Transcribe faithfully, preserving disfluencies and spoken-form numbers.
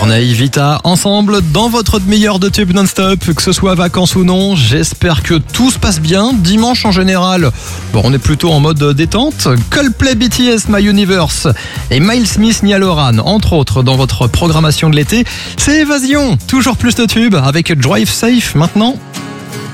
Corneille, Vita, ensemble dans votre demi-heure de tube non-stop, que ce soit vacances ou non. J'espère que tout se passe bien. Dimanche en général, bon, on est plutôt en mode détente. Coldplay, B T S, My Universe et Miles Smith, Niall Horan, entre autres, dans votre programmation de l'été. C'est Évasion, toujours plus de tubes avec Drive Safe maintenant.